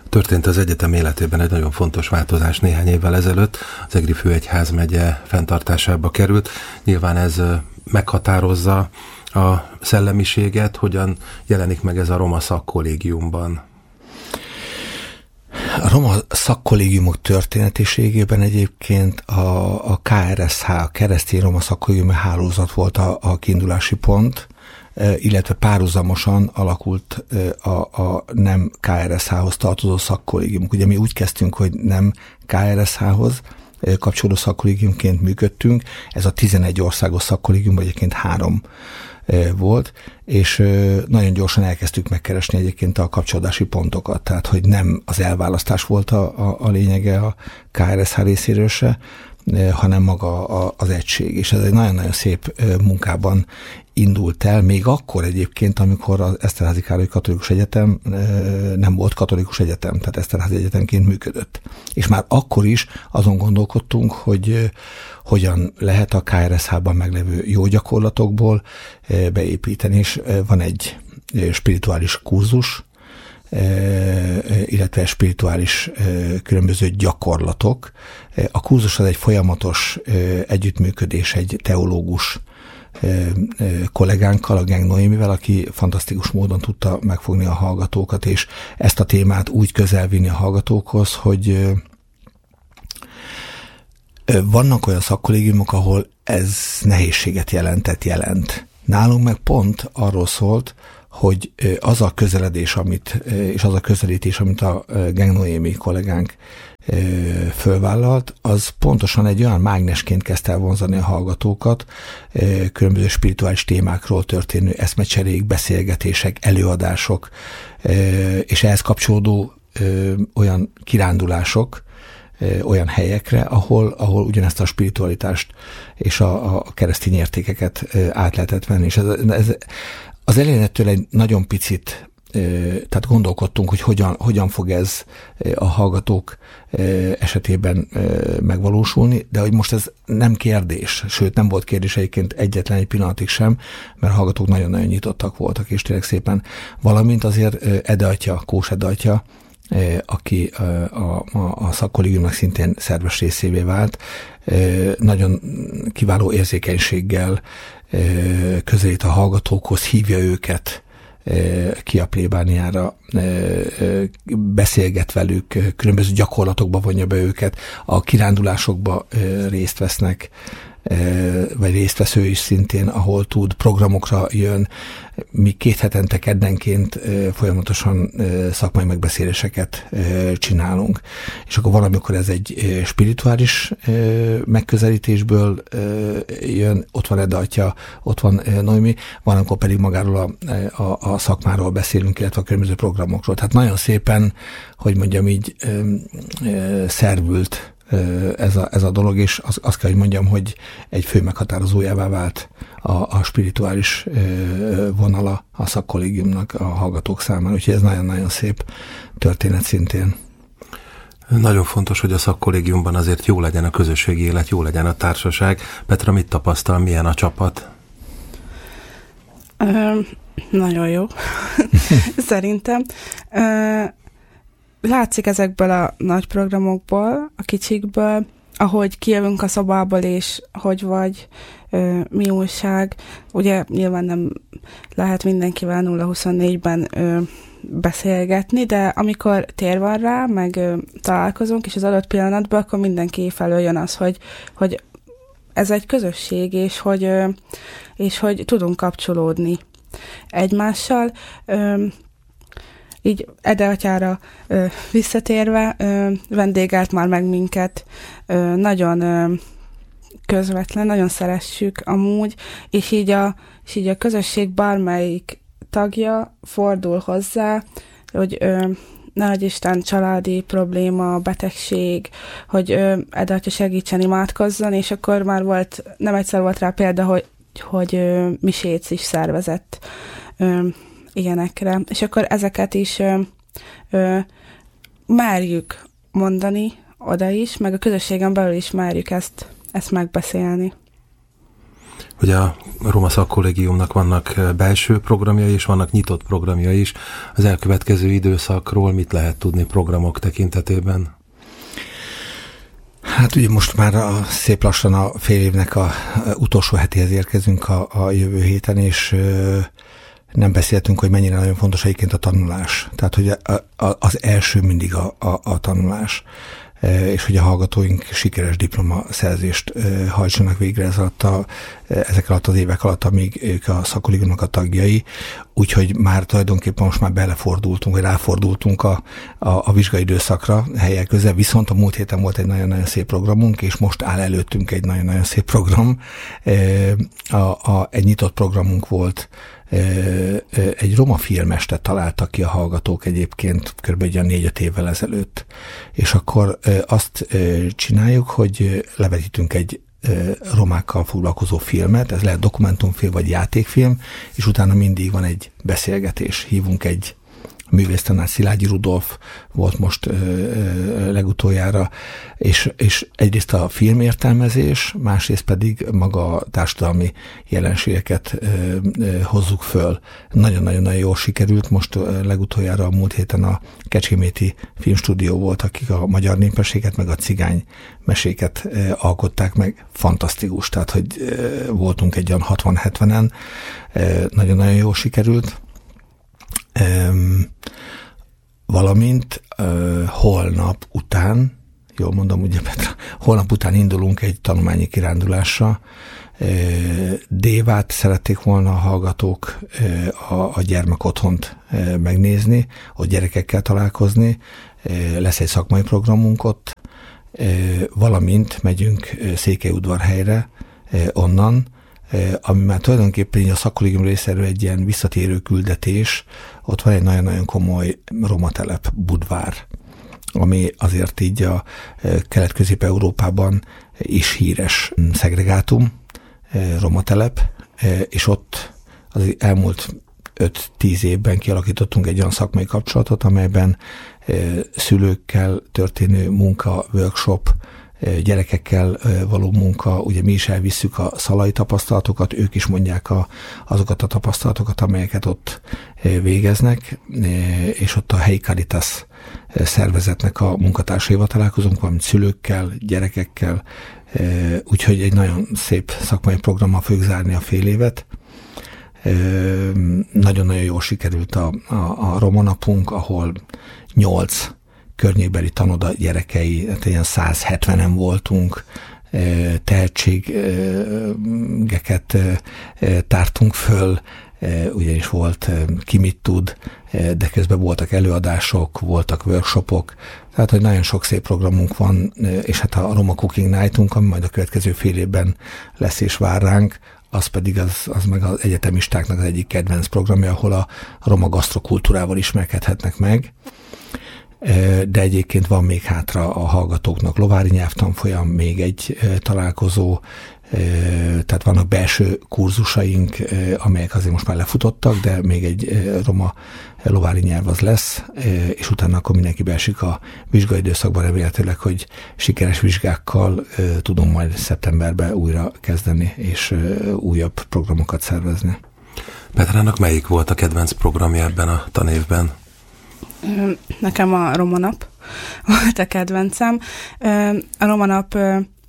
Történt az egyetem életében egy nagyon fontos változás néhány évvel ezelőtt. Az Egri Főegyházmegye fenntartásába került. Nyilván ez meghatározza a szellemiséget, hogyan jelenik meg ez a roma szakkollégiumban. A roma szakkollégiumok történetiségében egyébként a KRSH, a Keresztény Roma Szakkollégiumi Hálózat volt a kiindulási pont, illetve párhuzamosan alakult a nem KRSH-hoz tartozó szakkollégiumok. Ugye mi úgy kezdtünk, hogy nem KRSH-hoz kapcsolódó szakkollégiumként működtünk, ez a 11 országos szakkollégium egyébként 3 volt, és nagyon gyorsan elkezdtük megkeresni egyébként a kapcsolódási pontokat, tehát hogy nem az elválasztás volt a lényege a KRSH részéről se, hanem maga az egység. És ez egy nagyon-nagyon szép munkában indult el, még akkor egyébként, amikor az Eszterházy Károly Katolikus Egyetem nem volt katolikus egyetem, tehát Eszterházy Egyetemként működött. És már akkor is azon gondolkodtunk, hogy hogyan lehet a KRSH-ban meglevő jó gyakorlatokból beépíteni, és van egy spirituális kurzus, illetve spirituális különböző gyakorlatok. A kurzus az egy folyamatos együttműködés egy teológus kollégánkkal, a Geng Noémivel, aki fantasztikus módon tudta megfogni a hallgatókat, és ezt a témát úgy közel vinni a hallgatókhoz, hogy vannak olyan szakkollégiumok, ahol ez nehézséget jelent. Nálunk meg pont arról szólt, hogy az a közeledés, és az a közelítés, amit a Geng Noémi kollégánk fölvállalt, az pontosan egy olyan mágnesként kezdte el vonzani a hallgatókat, különböző spirituális témákról történő eszmecserék, beszélgetések, előadások, és ehhez kapcsolódó olyan kirándulások, olyan helyekre, ahol ugyanezt a spiritualitást és a keresztény értékeket át lehetett venni. És ez az elejénettől egy nagyon picit, tehát gondolkodtunk, hogy hogyan fog ez a hallgatók esetében megvalósulni, de hogy most ez nem kérdés, sőt nem volt kérdés egyébként egyetlen egy pillanatig sem, mert a hallgatók nagyon-nagyon nyitottak voltak, és tényleg szépen, valamint azért Ede atya, Kós Ede atya, aki a szakkollégiumnak szintén szerves részévé vált, nagyon kiváló érzékenységgel közelít a hallgatókhoz, hívja őket ki a plébániára, beszélget velük, különböző gyakorlatokba vonja be őket, a kirándulásokba részt vesznek, vagy részt vesz ő is szintén, ahol tud, programokra jön. Mi 2 hetente keddenként folyamatosan szakmai megbeszéléseket csinálunk. És akkor valamikor ez egy spirituális megközelítésből jön, ott van Ede atya, ott van Noémi, valamikor pedig magáról a szakmáról beszélünk, illetve a különböző programokról. Tehát nagyon szépen, hogy mondjam így, szervült ez a dolog, és azt kell, hogy mondjam, hogy egy fő meghatározójává vált a spirituális vonala a szakkollégiumnak a hallgatók számára, úgyhogy ez nagyon-nagyon szép történet szintén. Nagyon fontos, hogy a szakkollégiumban azért jó legyen a közösségi élet, jó legyen a társaság. Petra, mit tapasztal, milyen a csapat? Nagyon jó, szerintem. Látszik ezekből a nagy programokból, a kicsikből, ahogy kijövünk a szobából, és hogy vagy, mi újság. Ugye nyilván nem lehet mindenkivel 0-24-ben beszélgetni, de amikor tér van rá, meg találkozunk, és az adott pillanatban, akkor mindenki felől jön az, hogy ez egy közösség, és hogy tudunk kapcsolódni egymással. Így Ede atyára visszatérve, vendégelt már meg minket, nagyon közvetlen, nagyon szeressük amúgy, és így a közösség bármelyik tagja fordul hozzá, hogy nehogy Isten családi probléma, betegség, hogy Ede atya segítsen, imádkozzon, és akkor már nem egyszer volt rá példa, hogy misét is szervezett ilyenekre. És akkor ezeket is merjük mondani oda is, meg a közösségen belül is merjük ezt megbeszélni. hogy a Roma Szakkollégiumnak vannak belső programjai, és vannak nyitott programjai is. Az elkövetkező időszakról mit lehet tudni programok tekintetében? Hát ugye most már szép lassan a fél évnek a utolsó hetéhez érkezünk a jövő héten, és nem beszéltünk, hogy mennyire nagyon fontos egyébként a tanulás. Tehát, hogy az első mindig a tanulás, és hogy a hallgatóink sikeres diplomaszerzést hajtsanak végre ezek alatt az évek alatt, amíg ők a szakkollégiumnak a tagjai. Úgyhogy már tulajdonképpen most már belefordultunk, vagy ráfordultunk a vizsgai időszakra helyek közel, viszont a múlt héten volt egy nagyon-nagyon szép programunk, és most áll előttünk egy nagyon-nagyon szép program. Egy nyitott programunk volt, egy roma filmestet találtak ki a hallgatók egyébként kb. 4-5 évvel ezelőtt. És akkor azt csináljuk, hogy levetítünk egy romákkal foglalkozó filmet, ez lehet dokumentumfilm vagy játékfilm, és utána mindig van egy beszélgetés. Hívunk egy művésztanár, Szilágyi Rudolf volt most legutoljára, és egyrészt a filmértelmezés, másrészt pedig maga a társadalmi jelenségeket hozzuk föl. Nagyon-nagyon jól sikerült, most legutoljára a múlt héten a Kecskeméti Filmstúdió volt, akik a magyar népességet, meg a cigány meséket alkották meg. Fantasztikus, tehát hogy voltunk egy olyan 60-70-en, nagyon-nagyon jól sikerült. Valamint holnap után, jól mondom, ugye Petra, holnap után indulunk egy tanulmányi kirándulásra. Dévát szerették volna a hallgatók a gyermekotthont megnézni, ott gyerekekkel találkozni, lesz egy szakmai programunk ott, valamint megyünk Székelyudvarhelyre onnan, ami már tulajdonképpen a szakkollégium részéről egy ilyen visszatérő küldetés. Ott van egy nagyon-nagyon komoly roma telep, Budvár, ami azért így a Kelet-Közép-Európában is híres szegregátum, roma telep, és ott az elmúlt 5-10 évben kialakítottunk egy olyan szakmai kapcsolatot, amelyben szülőkkel történő munka, workshop, gyerekekkel való munka, ugye mi is elvisszük a szalai tapasztalatokat, ők is mondják azokat a tapasztalatokat, amelyeket ott végeznek, és ott a helyi Caritas szervezetnek a munkatársaival találkozunk, valamint szülőkkel, gyerekekkel, úgyhogy egy nagyon szép szakmai programmal fogjuk zárni a fél évet. Nagyon-nagyon jól sikerült a Roma napunk, ahol 8 környékbeli tanoda gyerekei, tehát ilyen 170-en voltunk, tehetségeket tártunk föl, ugyanis volt ki mit tud, de közben voltak előadások, voltak workshopok, tehát hogy nagyon sok szép programunk van, és hát a Roma Cooking Night-unk, ami majd a következő fél évben lesz és vár ránk, az pedig az meg az egyetemistáknak az egyik kedvenc programja, ahol a roma gasztrokultúrával ismerkedhetnek meg. De egyébként van még hátra a hallgatóknak lovári nyelvtanfolyam, még egy találkozó, tehát vannak belső kurzusaink, amelyek azért most már lefutottak, de még egy roma lovári nyelv az lesz, és utána akkor mindenki beesik a vizsgai időszakban, remélhetőleg, hogy sikeres vizsgákkal tudunk majd szeptemberben újra kezdeni, és újabb programokat szervezni. Petrának melyik volt a kedvenc programja ebben a tanévben? Nekem a Roma nap volt a kedvencem. A Roma nap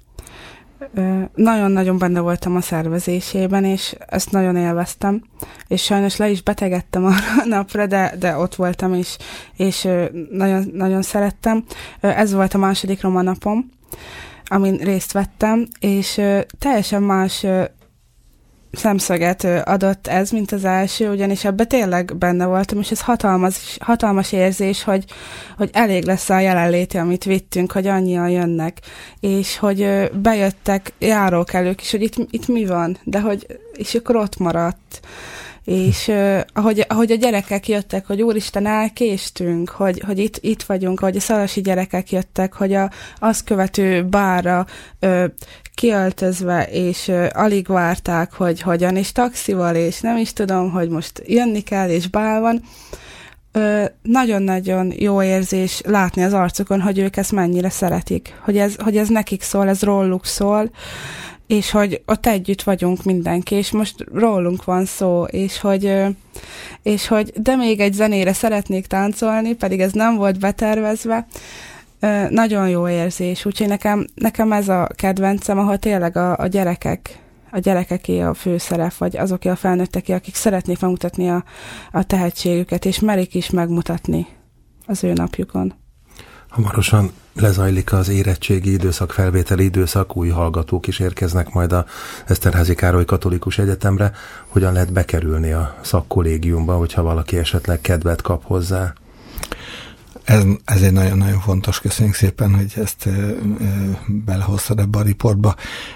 nagyon-nagyon benne voltam a szervezésében, és ezt nagyon élveztem, és sajnos le is betegedtem a napra, de ott voltam, és nagyon, nagyon szerettem. Ez volt a második Roma napom, amin részt vettem, és teljesen más szemszöget adott ez, mint az első, ugyanis ebben tényleg benne voltam, és ez hatalmas érzés, hogy elég lesz a jelenléte, amit vittünk, hogy annyian jönnek, és hogy bejöttek járókelők is, hogy itt mi van, de és akkor ott maradt. És ahogy a gyerekek jöttek, hogy úristen, elkéstünk, hogy itt vagyunk, ahogy a szalasi gyerekek jöttek, hogy azt követő bárra kiöltözve, és alig várták, hogy hogyan, és taxival, és nem is tudom, hogy most jönni kell, és bál van. Nagyon-nagyon jó érzés látni az arcukon, hogy ők ezt mennyire szeretik, hogy ez nekik szól, ez róluk szól, és hogy ott együtt vagyunk mindenki, és most rólunk van szó, és hogy de még egy zenére szeretnék táncolni, pedig ez nem volt betervezve. Nagyon jó érzés, úgyhogy nekem ez a kedvencem, ahol tényleg a gyerekeké a főszerep, vagy azoké a felnőtteké, akik szeretnék megmutatni a tehetségüket, és merik is megmutatni az ő napjukon. Hamarosan lezajlik az érettségi időszak, felvételi időszak, új hallgatók is érkeznek majd a Eszterházy Károly Katolikus Egyetemre. Hogyan lehet bekerülni a szakkollégiumba, hogyha valaki esetleg kedvet kap hozzá? Ez egy nagyon-nagyon fontos, köszönjük szépen, hogy ezt belehoztad ebbe a riportba.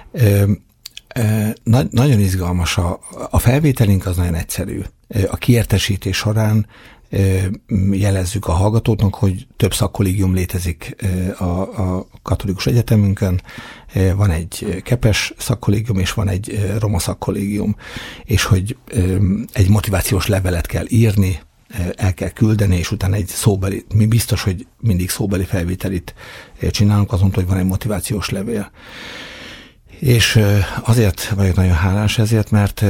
Nagyon izgalmas. A felvételünk az nagyon egyszerű. A kiértesítés során jelezzük a hallgatóknak, hogy több szakkollégium létezik a Katolikus Egyetemünkön. Van egy kepes szakkollégium, és van egy roma szakkollégium, és hogy egy motivációs levelet kell írni, el kell küldeni, és utána egy szóbeli, mi biztos, hogy mindig szóbeli felvételit csinálunk, azon, hogy van egy motivációs levél. És azért vagyok nagyon hálás ezért, mert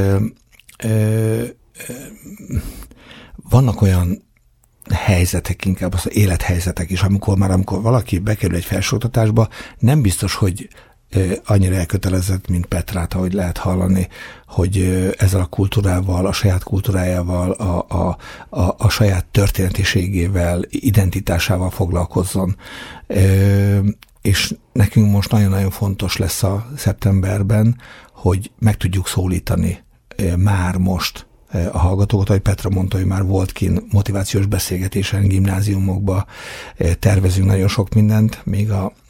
vannak olyan helyzetek, inkább az élethelyzetek is, amikor valaki bekerül egy felsőoktatásba, nem biztos, hogy annyira elkötelezett, mint Petrát, ahogy lehet hallani, hogy ezzel a kultúrával, a saját kultúrájával, a saját történetiségével, identitásával foglalkozzon. És nekünk most nagyon-nagyon fontos lesz a szeptemberben, hogy meg tudjuk szólítani már most a hallgatókat, ahogy Petra mondta, hogy már volt kint motivációs beszélgetésen, gimnáziumokba, tervezünk nagyon sok mindent, még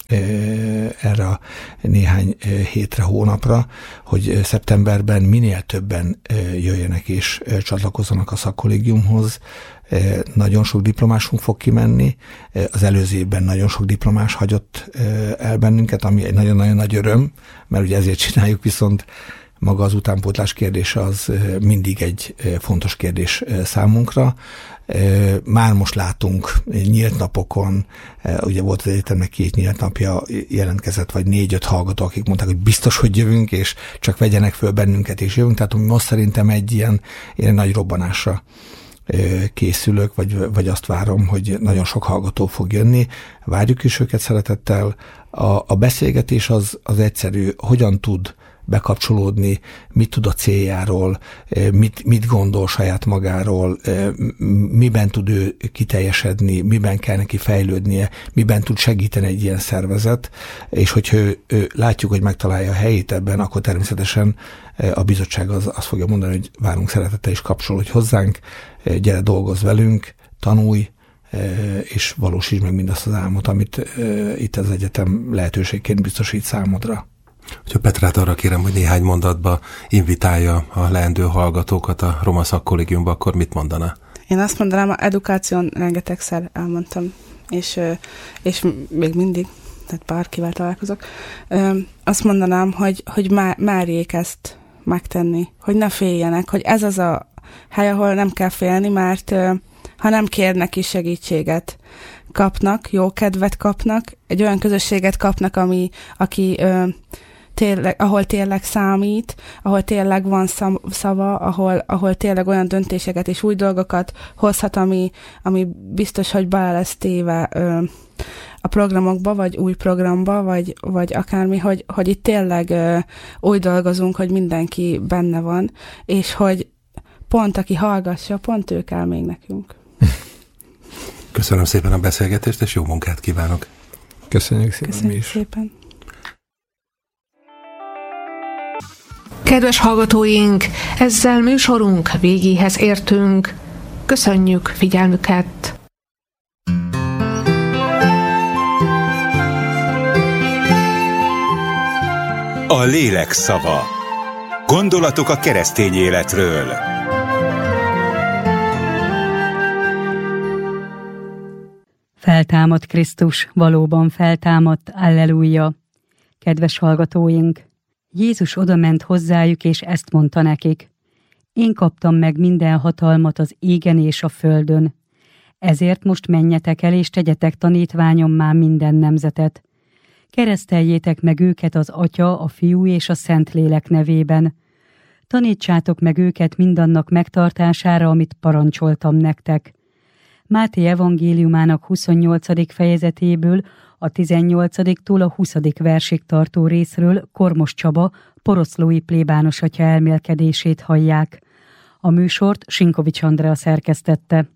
erre a néhány hétre, hónapra, hogy szeptemberben minél többen jöjjenek és csatlakozzanak a szakkollégiumhoz. Nagyon sok diplomásunk fog kimenni, az előző évben nagyon sok diplomás hagyott el bennünket, ami egy nagyon-nagyon nagy öröm, mert ugye ezért csináljuk, viszont maga az utánpótlás kérdése az mindig egy fontos kérdés számunkra. Már most látunk nyílt napokon, ugye volt az egyetemnek 2 nyílt napja, jelentkezett vagy 4-5 hallgató, akik mondták, hogy biztos, hogy jövünk, és csak vegyenek föl bennünket, és jövünk. Tehát most szerintem egy ilyen nagy robbanásra készülök, vagy azt várom, hogy nagyon sok hallgató fog jönni. Várjuk is őket szeretettel. A beszélgetés az egyszerű, hogyan tud bekapcsolódni, mit tud a céljáról, mit gondol saját magáról, miben tud ő kiteljesedni, miben kell neki fejlődnie, miben tud segíteni egy ilyen szervezet, és hogyha ő látjuk, hogy megtalálja a helyét ebben, akkor természetesen a bizottság azt fogja mondani, hogy várunk szeretettel, és kapcsolódj hozzánk, gyere, dolgozz velünk, tanulj, és valósítsd meg mindazt az álmot, amit itt az egyetem lehetőségként biztosít számodra. Hogyha Petrát arra kérem, hogy néhány mondatba invitálja a leendő hallgatókat a roma szakkollégiumba, akkor mit mondana? Én azt mondanám, a edukáción rengetegszer elmondtam, és még mindig, tehát bárkivel találkozok, azt mondanám, hogy merjék ezt megtenni, hogy ne féljenek, hogy ez az a hely, ahol nem kell félni, mert ha nem kérnek is segítséget, kapnak, jó kedvet kapnak, egy olyan közösséget kapnak, ahol tényleg számít, ahol tényleg van szava, ahol tényleg olyan döntéseket és új dolgokat hozhat, ami biztos, hogy bele lesz téve a programokba, vagy új programba, vagy akármi, hogy itt tényleg úgy dolgozunk, hogy mindenki benne van, és hogy pont aki hallgassa, pont ő kell még nekünk. Köszönöm szépen a beszélgetést, és jó munkát kívánok! Köszönjük szépen. Köszönjük szépen! Kedves hallgatóink, ezzel műsorunk végéhez értünk. Köszönjük figyelmüket! A lélek szava. Gondolatok a keresztény életről. Feltámadt Krisztus, valóban feltámadt, alleluja! Kedves hallgatóink! Jézus odament hozzájuk, és ezt mondta nekik: én kaptam meg minden hatalmat az égen és a földön. Ezért most menjetek el, és tegyetek tanítványommá minden nemzetet. Kereszteljétek meg őket az Atya, a Fiú és a Szentlélek nevében. Tanítsátok meg őket mindannak megtartására, amit parancsoltam nektek. Máté evangéliumának 28. fejezetéből, a 18-tól a 20. versig tartó részről Kormos Csaba, poroszlói plébános atya elmélkedését hallják. A műsort Sinkovics Andrea szerkesztette.